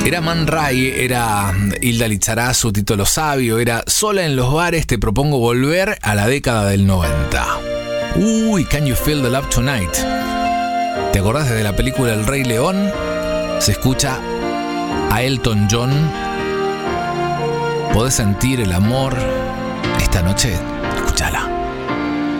Era Man Ray, era Hilda Lizarazu, Tito Lo Sabio, era Sola en los bares. Te propongo volver a la década del 90. Uy, Can You Feel the Love Tonight? ¿Te acordás desde la película El Rey León? Se escucha a Elton John. ¿Podés sentir el amor esta noche?